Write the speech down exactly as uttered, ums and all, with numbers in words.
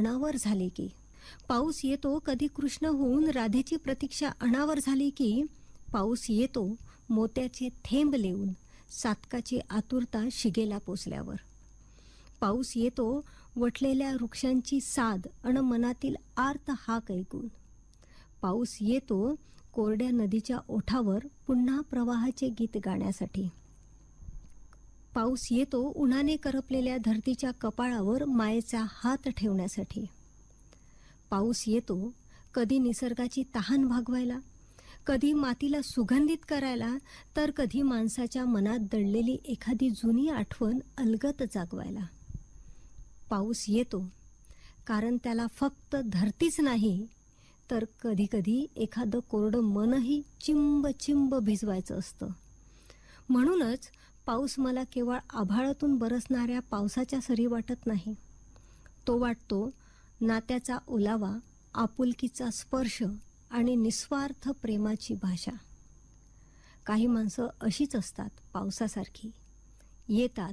अनावर झाली की, पाऊस येतो कधी कृष्ण होऊन राधेची प्रतीक्षा अनावर झाली की, पाऊस येतो मोत्याचे थेंब लिहून सातकाची आतुरता शिगेला पोचल्यावर. पाऊस येतो वटलेल्या वृक्षांची साद अन मनातील आर्त हाक ऐकून. पाऊस येतो कोरड्या नदीच्या ओठावर पुन्हा प्रवाहाचे गीत गाण्यासाठी. पाऊस येतो उन्हाने करपलेल्या धरतीच्या कपाळावर मायेचा हात ठेवण्यासाठी. पाऊस येतो कधी निसर्गाची तहान भागवायला, कधी मातीला सुगंधित करायला, तर कधी माणसाच्या मनात दडलेली एखादी जुनी आठवण अलगद जागवायला. पाऊस येतो कारण त्याला फक्त धरतीच नाही, तर कधीकधी एखादं कोरडं मनही चिंब चिंब भिजवायचं असतं. म्हणूनच पाऊस मला केवळ आभाळातून बरसणाऱ्या पावसाच्या सरी वाटत नाही. तो वाटतो नात्याचा ओलावा, आपुलकीचा स्पर्श आणि निस्वार्थ प्रेमाची भाषा. काही माणसं अशीच असतात पावसासारखी. येतात,